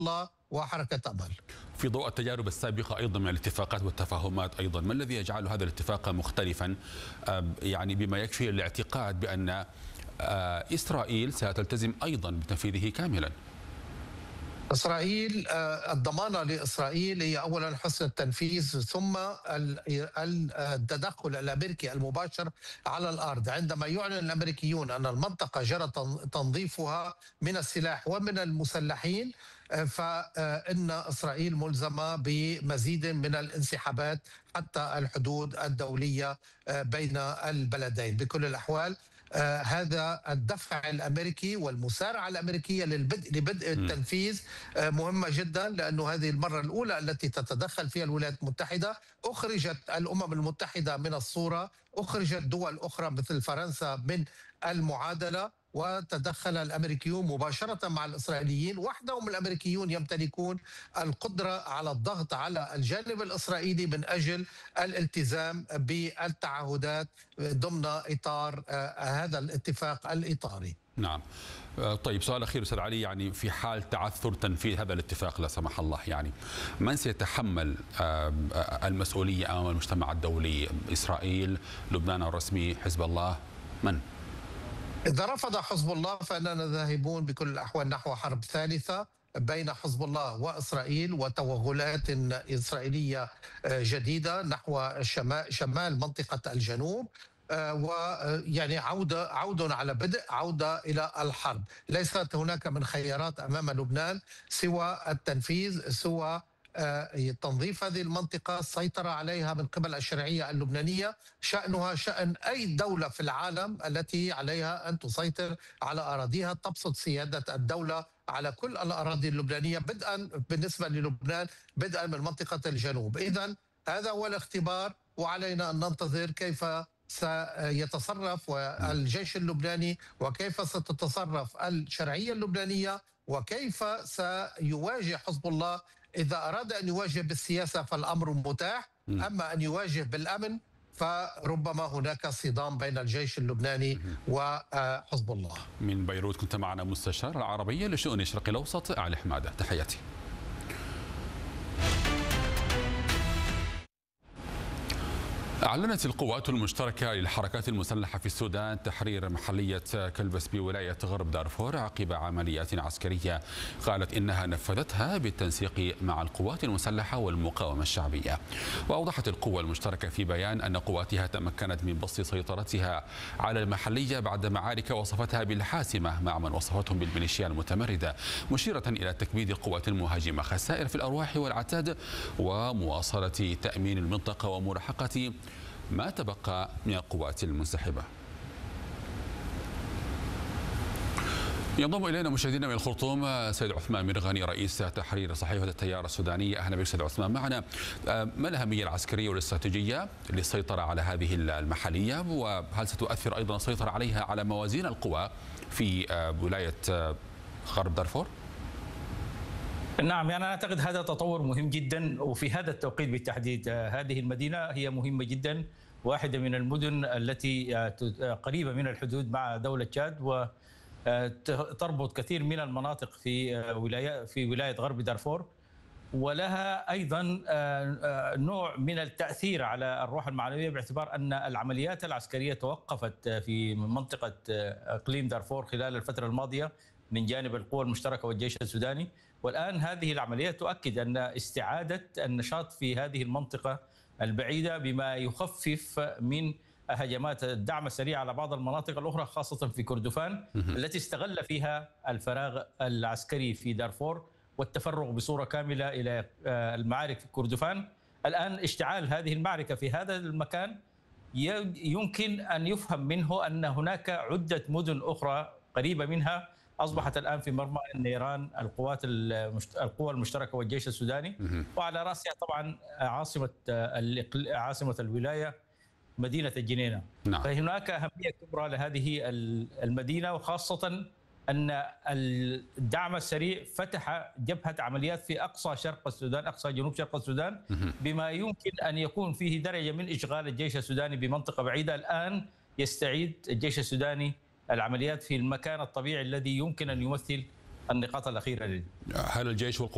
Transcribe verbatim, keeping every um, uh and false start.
الله وحركة أمل. في ضوء التجارب السابقة أيضا من الاتفاقات والتفاهمات أيضا، ما الذي يجعل هذا الاتفاق مختلفا يعني بما يكفي الاعتقاد بأن إسرائيل ستلتزم أيضا بتنفيذه كاملا؟ إسرائيل الضمانة لإسرائيل هي أولا حسن التنفيذ، ثم التدخل الأمريكي المباشر على الأرض. عندما يعلن الأمريكيون أن المنطقة جرى تنظيفها من السلاح ومن المسلحين، فإن إسرائيل ملزمة بمزيد من الانسحابات حتى الحدود الدولية بين البلدين. بكل الأحوال آه هذا الدفع الامريكي والمسارعه الامريكيه للبدء لبدء التنفيذ آه مهمه جدا، لانه هذه المره الاولى التي تتدخل فيها الولايات المتحده. اخرجت الامم المتحده من الصوره، اخرجت دول اخرى مثل فرنسا من المعادله، وتدخل الامريكيون مباشره مع الاسرائيليين. وحدهم الامريكيون يمتلكون القدره على الضغط على الجانب الاسرائيلي من اجل الالتزام بالتعهدات ضمن اطار هذا الاتفاق الاطاري. نعم. طيب، سؤال اخير استاذ علي، يعني في حال تعثر تنفيذ هذا الاتفاق لا سمح الله، يعني من سيتحمل المسؤوليه امام المجتمع الدولي؟ اسرائيل، لبنان الرسمي، حزب الله، من؟ إذا رفض حزب الله فإننا ذاهبون بكل الأحوال نحو حرب ثالثة بين حزب الله وإسرائيل، وتوغلات إسرائيلية جديدة نحو شمال, شمال منطقة الجنوب، ويعني عودة عود على بدء عودة إلى الحرب. ليست هناك من خيارات أمام لبنان سوى التنفيذ، سوى تنظيف هذه المنطقة، السيطرة عليها من قبل الشرعية اللبنانية. شأنها شأن أي دولة في العالم التي عليها أن تسيطر على أراضيها، تبسط سيادة الدولة على كل الأراضي اللبنانية، بدءا بالنسبة للبنان بدءا من منطقة الجنوب. إذن هذا هو الاختبار، وعلينا أن ننتظر كيف سيتصرف الجيش اللبناني، وكيف ستتصرف الشرعية اللبنانية، وكيف سيواجه حزب الله. إذا أراد أن يواجه بالسياسة فالأمر متاح، أما أن يواجه بالأمن فربما هناك صدام بين الجيش اللبناني وحزب الله. من بيروت كنت معنا مستشار العربية لشؤون الشرق الأوسط علي حمادة، تحياتي. أعلنت القوات المشتركة للحركات المسلحة في السودان تحرير محلية كلبس بولاية غرب دارفور عقب عمليات عسكرية قالت إنها نفذتها بالتنسيق مع القوات المسلحة والمقاومة الشعبية. وأوضحت القوة المشتركة في بيان أن قواتها تمكنت من بسط سيطرتها على المحلية بعد معارك وصفتها بالحاسمة مع من وصفتهم بالميليشيا المتمردة، مشيرة إلى تكبيد القوات المهاجمة خسائر في الأرواح والعتاد ومواصلة تأمين المنطقة وملاحقة ما تبقى من القوات المنسحبة. ينضم إلينا مشاهدينا من الخرطوم سيد عثمان مرغني رئيس تحرير صحيفة التيار السودانية. أهلا بك سيد عثمان معنا. ما الأهمية العسكرية والاستراتيجية للسيطرة على هذه المحلية، وهل ستؤثر أيضا السيطرة عليها على موازين القوى في ولاية غرب دارفور؟ نعم، يعني أنا أعتقد هذا تطور مهم جدا، وفي هذا التوقيت بالتحديد. هذه المدينة هي مهمة جدا، واحدة من المدن التي قريبة من الحدود مع دولة تشاد، وتربط كثير من المناطق في ولاية في ولاية غرب دارفور، ولها أيضا نوع من التأثير على الروح المعنوية، باعتبار أن العمليات العسكرية توقفت في منطقة إقليم دارفور خلال الفترة الماضية من جانب القوى المشتركة والجيش السوداني. والآن هذه العمليات تؤكد أن استعادة النشاط في هذه المنطقة البعيدة بما يخفف من هجمات الدعم السريع على بعض المناطق الأخرى، خاصة في كردفان التي استغل فيها الفراغ العسكري في دارفور والتفرغ بصورة كاملة إلى المعارك في كردفان. الآن اشتعال هذه المعركة في هذا المكان يمكن أن يفهم منه أن هناك عدة مدن أخرى قريبة منها أصبحت الآن في مرمى النيران القوات القوى المشتركة والجيش السوداني، وعلى رأسها طبعا عاصمة عاصمة الولاية مدينة الجنينة. نعم. فهناك أهمية كبرى لهذه المدينة، وخاصة أن الدعم السريع فتح جبهة عمليات في أقصى شرق السودان، أقصى جنوب شرق السودان، بما يمكن أن يكون فيه درجة من إشغال الجيش السوداني بمنطقة بعيدة. الآن يستعيد الجيش السوداني العمليات في المكان الطبيعي الذي يمكن أن يمثل النقاط الأخيرة. هل الجيش والقوات